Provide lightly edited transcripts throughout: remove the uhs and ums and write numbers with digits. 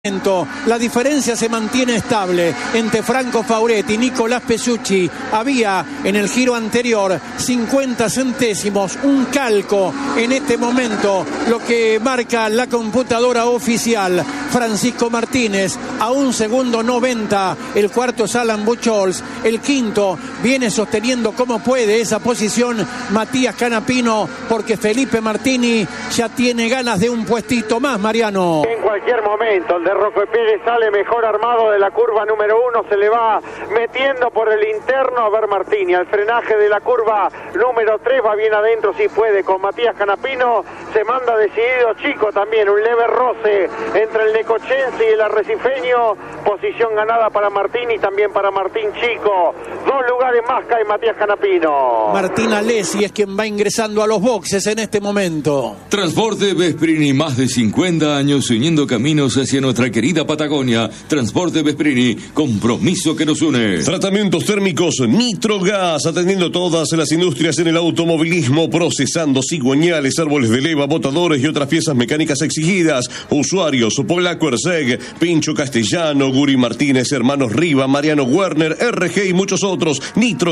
La diferencia se mantiene estable entre Franco Fauret y Nicolás Pesucci. Había en el giro anterior 50 centésimos, un calco en este momento, lo que marca la computadora oficial. Francisco Martínez a 1 segundo 90, el cuarto es Alan Buchholz, el quinto viene sosteniendo como puede esa posición Matías Canapino, porque Felipe Martini ya tiene ganas de un puestito más, Mariano. En cualquier momento el de Roque Pérez sale mejor armado de la curva número 1, se le va metiendo por el interno. A ver Martini, al frenaje de la curva número 3 va bien adentro, si puede, con Matías Canapino, se manda decidido Chico también, un leve roce entre el necochense y el arrecifeño, posición ganada para Martini y también para Martín Chico. 2 lugares más cae Matías Canapino. Martín Alessi es quien va ingresando a los boxes en este momento. Transporte Vesprini, más de 50 años uniendo caminos hacia nuestra querida Patagonia. Transporte Vesprini, compromiso que nos une. Tratamientos térmicos Nitrogas, atendiendo todas las industrias en el automovilismo, procesando cigüeñales, árboles de leva, botadores y otras piezas mecánicas exigidas. Usuarios: Polaco Erseg, Pincho Castellano, Guri Martínez, Hermanos Riva, Mariano Werner, RG y muchos otros.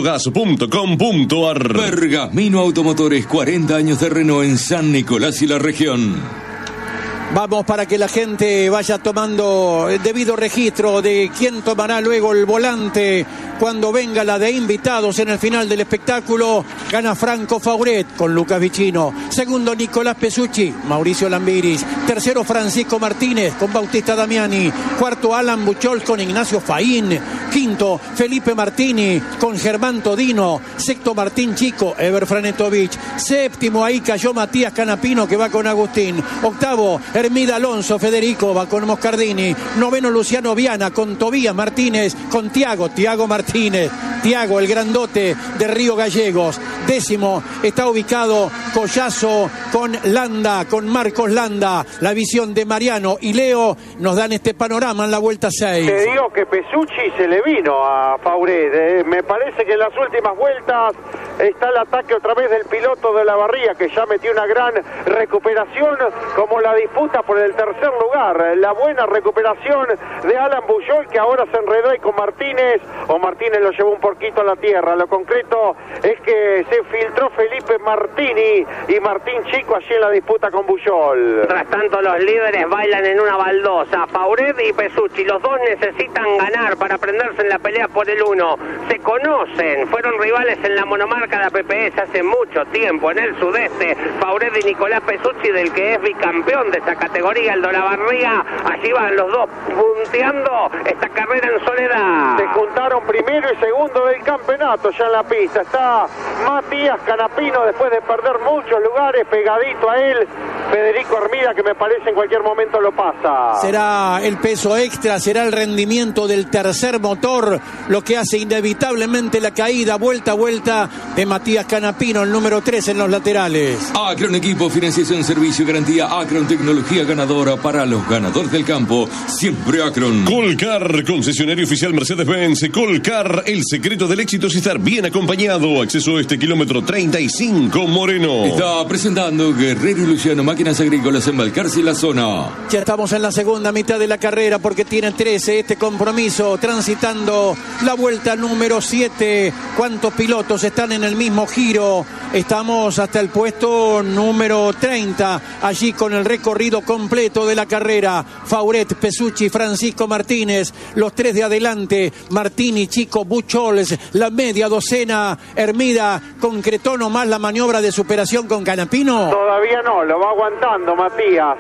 Nitrogas.com.ar. Pergamino Automotores, 40 años de Renault en San Nicolás y la región. Vamos para que la gente vaya tomando el debido registro de quién tomará luego el volante cuando venga la de invitados en el final del espectáculo. Gana Franco Fauret con Lucas Vicino. Segundo, Nicolás Pesucci, Mauricio Lambiris. Tercero, Francisco Martínez con Bautista Damiani. Cuarto, Alan Buchholz con Ignacio Faín. Quinto, Felipe Martini con Germán Todino. Sexto, Martín Chico, Ever Franetovich. Séptimo, ahí cayó Matías Canapino, que va con Agustín. Octavo, Hermida Alonso Federico, va con Moscardini. Noveno, Luciano Viana con Tobías Martínez, con Tiago Martínez. Tiago, el grandote de Río Gallegos. Décimo está ubicado Collazo con Landa, con Marcos Landa. La visión de Mariano y Leo nos dan este panorama en la vuelta 6. Te digo que Pesucci se le vino a Fauret. Me parece que en las últimas vueltas está el ataque otra vez del piloto de la Barría, que ya metió una gran recuperación, como la disputa por el tercer lugar. La buena recuperación de Alan Buchholz, que ahora se enredó ahí con Martínez, o Martínez lo llevó un poquito a la tierra. Lo concreto es que se filtró Felipe Martini y Martín Chico allí en la disputa con Buchholz. Tras tanto, los líderes bailan en una baldosa. Fauret y Pesucci, los dos necesitan ganar para prenderse en la pelea por el 1. Se conocen, fueron rivales en la monomarca de APPS hace mucho tiempo en el sudeste. Fauret y Nicolás Pesucci, del que es bicampeón de esa categoría, el de la Barriga. Allí van los dos punteando esta carrera en soledad. Se juntaron primero y segundo del campeonato ya en la pista. Está Matías Canapino, después de perder muchos lugares, pegadito a él Federico Hermida, que me parece en cualquier momento lo pasa. Será el peso extra, será el rendimiento del tercer motor lo que hace inevitablemente la caída vuelta a vuelta de Matías Canapino, el número 3 en los laterales. Acron Equipo, financiación, servicio, garantía. Acron, tecnología ganadora para los ganadores del campo. Siempre Acron. Colcar, concesionario oficial Mercedes-Benz. Colcar, el secreto del éxito es estar bien acompañado. Acceso a este kilómetro 35, Moreno. Está presentando Guerrero y Luciano, máquinas agrícolas, embalcarse en la zona. Ya estamos en la segunda mitad de la carrera, porque tiene 13 este compromiso, transitando la vuelta número 7. ¿Cuántos pilotos están en el mismo giro? Estamos hasta el puesto número 30, allí con el recorrido completo de la carrera. Fauret, Pesucci, Francisco Martínez, los 3 de adelante. Martini, Chico, Buchholz, la media docena. Hermida, ¿concretó nomás la maniobra de superación con Canapino? Todavía no, lo va aguantando Matías.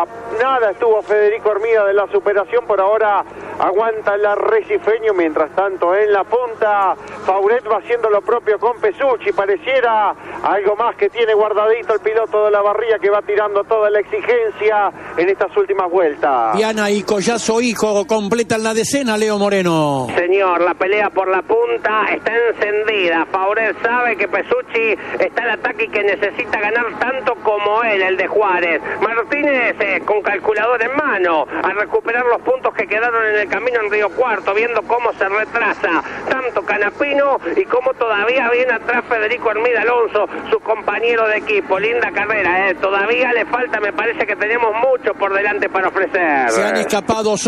Nada estuvo Federico Hermida de la superación, por ahora aguanta el arrecifeño. Mientras tanto, en la punta, Fauret va haciendo lo propio con Pesucci. Pareciera algo más que tiene guardadito el piloto de la Barría, que va tirando toda la exigencia en estas últimas vueltas. Viana y Collazo hijo completan la decena, Leo Moreno. Señor, la pelea por la punta está encendida. Fauret sabe que Pesucci está al ataque y que necesita ganar tanto como él, el de Juárez. Martínez con calculador en mano a recuperar los puntos que quedaron en el el camino en Río Cuarto, viendo cómo se retrasa tanto Canapino y cómo todavía viene atrás Federico Hermida Alonso, su compañero de equipo. Linda carrera, todavía le falta, me parece que tenemos mucho por delante para ofrecer. Se han escapado